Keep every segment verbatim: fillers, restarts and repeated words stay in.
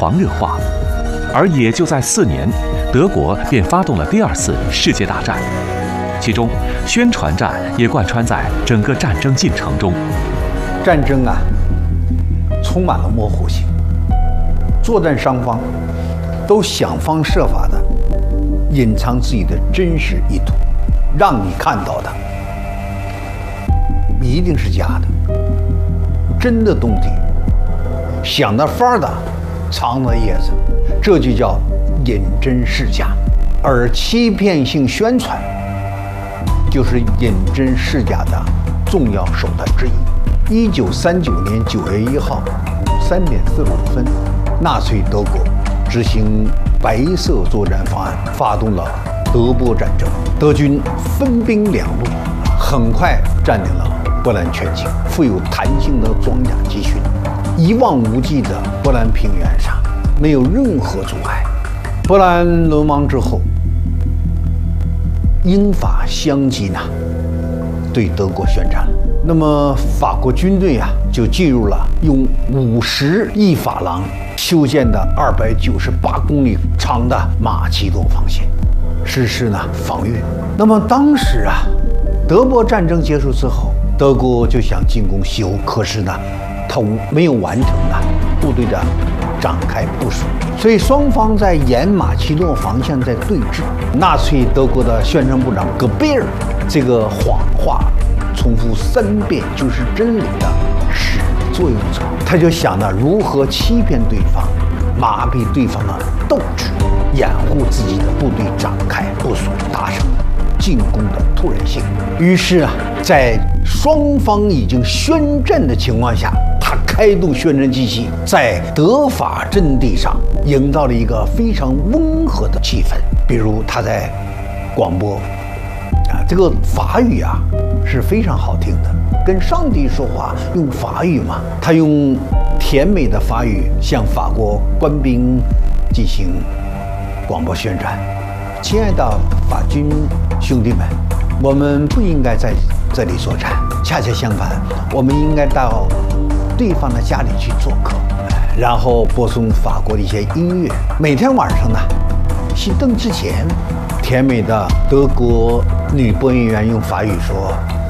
狂热化。而也就在四年，德国便发动了第二次世界大战，其中宣传战也贯穿在整个战争进程中。 战争啊，充满了模糊性，作战双方都想方设法的隐藏自己的真实意图，让你看到的一定是假的，真的东西想的法儿的藏的叶子，这就叫引真示假。而欺骗性宣传就是引真示假的重要手段之一。一九三九年九月一号三点四十五分，纳粹德国执行白色作战方案，发动了德波战争。德军分兵两路，很快占领了波兰全境。富有弹性的装甲集群，一望无际的波兰平原上没有任何阻碍。波兰沦亡之后，英法相继呢对德国宣战了。那么法国军队啊就进入了用五十亿法郎修建的二百九十八公里长的马其顿防线，实施呢防御。那么当时啊，德波战争结束之后，德国就想进攻西欧，可是呢，他没有完成呢部队的展开部署，所以双方在沿马其顿防线在对峙。纳粹德国的宣传部长戈贝尔这个谎话重复三遍就是真理的始作俑者，他就想着如何欺骗对方，麻痹对方的斗志，掩护自己的部队展开部署，达成进攻的突然性。于是啊，在双方已经宣战的情况下，他开动宣传机器，在德法阵地上营造了一个非常温和的气氛。比如他在广播啊，这个法语啊是非常好听的，跟上帝说话用法语嘛，他用甜美的法语向法国官兵进行广播宣传：亲爱的法军兄弟们，我们不应该在这里作战，恰恰相反，我们应该到对方的家里去做客。然后播送法国的一些音乐。每天晚上呢，熄灯之前，甜美的德国女播音员用法语说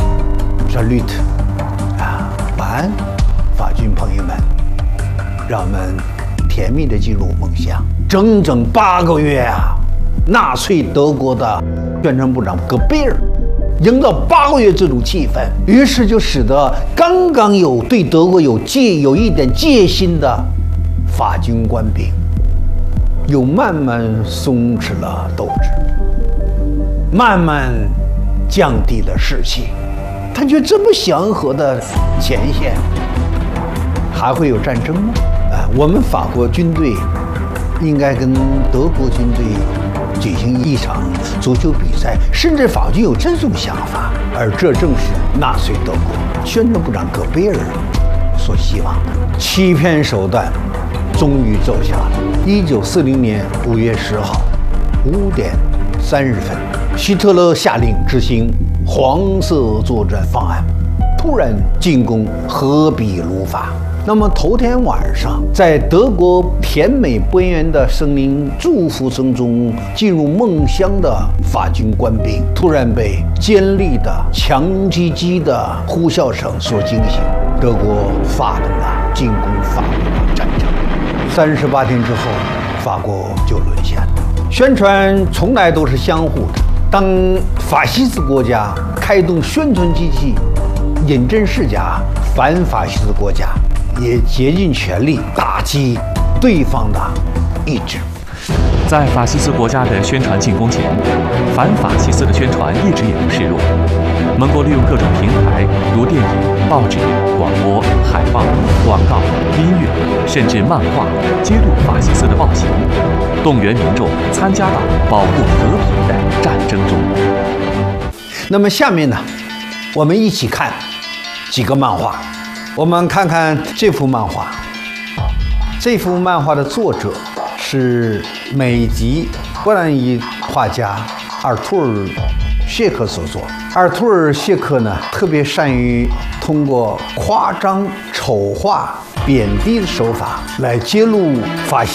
Salut 啊，晚安，法军朋友们，让我们甜蜜地进入梦乡。整整八个月啊，纳粹德国的宣传部长戈贝尔营造八个月这种气氛，于是就使得刚刚有对德国有戒有一点戒心的法军官兵又慢慢松弛了斗志，慢慢降低了士气。他觉得这么祥和的前线还会有战争吗？啊，我们法国军队应该跟德国军队举行一场足球比赛，甚至法军有这种想法，而这正是纳粹德国宣传部长戈贝尔所希望的。欺骗手段终于奏效了。一九四零年五月十号五点三十分，希特勒下令执行黄色作战方案，突然进攻荷比卢法。那么头天晚上，在德国甜美播音员的声音祝福声中进入梦乡的法军官兵，突然被尖利的强击机的呼啸声所惊醒。德国发动了进攻法国的战争。三十八天之后，法国就沦陷了。宣传从来都是相互的。当法西斯国家开动宣传机器引真示假，反法西斯国家也竭尽全力打击对方的意志。 在法西斯国家的宣传进攻前，反法西斯的宣传一直也不示弱。盟国利用各种平台，如电影、报纸、广播、海报、广告、音乐，甚至漫画，揭露法西斯的暴行，动员民众参加到保护和平的战争中。 那么下面呢，我们一起看几个漫画。我们看看这幅漫画。这幅漫画的作者是美籍波兰裔画家阿尔图尔·谢克所作。阿尔图尔·谢克呢，特别善于通过夸张、丑化、贬低的手法来揭露法西